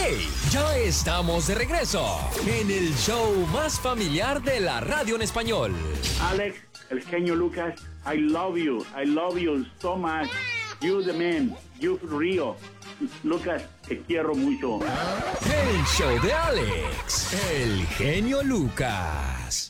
Ya estamos de regreso en el show más familiar de la radio en español. Alex, el genio Lucas, I love you so much. You the man, you Río. Lucas, te quiero mucho. El show de Alex, el genio Lucas.